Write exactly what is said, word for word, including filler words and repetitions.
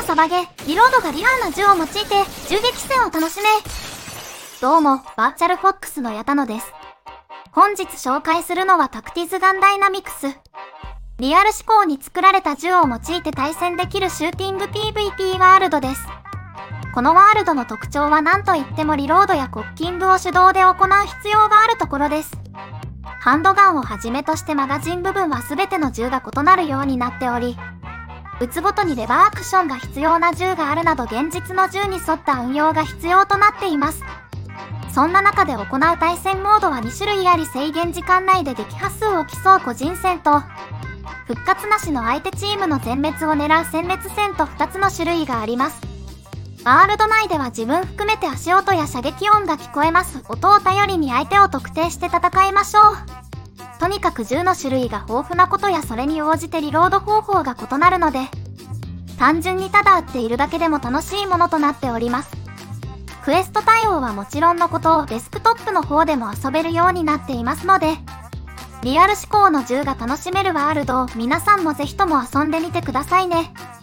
サバゲ、リロードがリアルな銃を用いて銃撃戦を楽しめ。どうも、バーチャルフォックスの矢田野です。本日紹介するのはタクティズガンダイナミクス。リアル思考に作られた銃を用いて対戦できるシューティング ピーブイピー ワールドです。このワールドの特徴は何といってもリロードやコッキングを手動で行う必要があるところです。ハンドガンをはじめとしてマガジン部分は全ての銃が異なるようになっており、撃つごとにレバーアクションが必要な銃があるなど現実の銃に沿った運用が必要となっています。そんな中で行う対戦モードはに種類あり、制限時間内で撃破数を競う個人戦と、復活なしの相手チームの全滅を狙う殲滅戦とふたつの種類があります。ワールド内では自分含めて足音や射撃音が聞こえます。音を頼りに相手を特定して戦いましょう。とにかく銃の種類が豊富なことやそれに応じてリロード方法が異なるので、単純にただ撃っているだけでも楽しいものとなっております。クエスト対応はもちろんのことをデスクトップの方でも遊べるようになっていますので、リアル思考の銃が楽しめるワールドを皆さんもぜひとも遊んでみてくださいね。